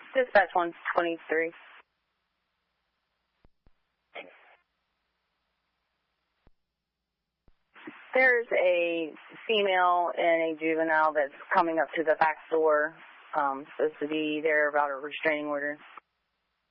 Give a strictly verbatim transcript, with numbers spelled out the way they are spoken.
Dispatch one twenty-three. There's a female and a juvenile that's coming up to the back door, um, supposed to be there about a restraining order.